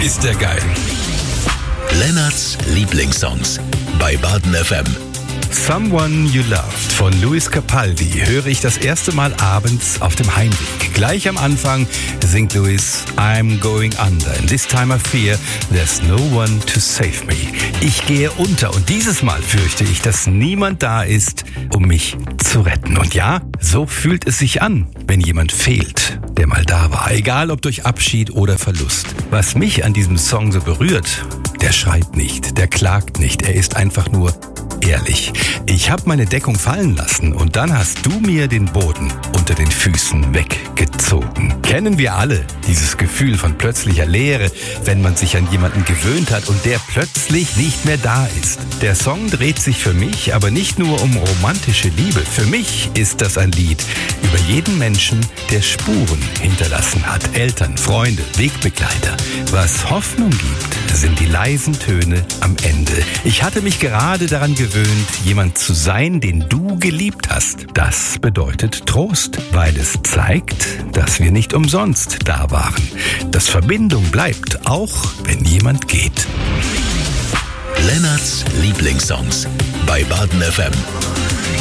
ist der geil. Lennarts Lieblingssongs bei Baden FM. Someone You Loved von Lewis Capaldi höre ich das erste Mal abends auf dem Heimweg. Gleich am Anfang singt Lewis I'm going under and this time I fear there's no one to save me. Ich gehe unter und dieses Mal fürchte ich, dass niemand da ist, um mich zu retten. Und ja, so fühlt es sich an, wenn jemand fehlt, der mal da war. Egal ob durch Abschied oder Verlust. Was mich an diesem Song so berührt, der schreit nicht, der klagt nicht, er ist einfach nur ehrlich. Ich habe meine Deckung fallen lassen und dann hast du mir den Boden unter den Füßen weggezogen. Kennen wir alle dieses Gefühl von plötzlicher Leere, wenn man sich an jemanden gewöhnt hat und der plötzlich nicht mehr da ist. Der Song dreht sich für mich aber nicht nur um romantische Liebe. Für mich ist das ein Lied über jeden Menschen, der Spuren hinterlassen hat. Eltern, Freunde, Wegbegleiter. Was Hoffnung gibt, sind die leisen Töne am Ende. Ich hatte mich gerade daran gewöhnt, jemand zu sein, den du geliebt hast. Das bedeutet Trost, weil es zeigt, dass wir nicht umsonst da waren. Dass Verbindung bleibt, auch wenn jemand geht. Lennarts Lieblingssongs bei Baden FM.